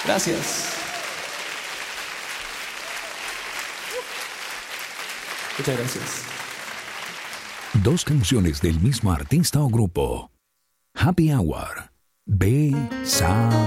Gracias. Muchas gracias. Dos canciones del mismo artista o grupo. Happy Hour. Besa.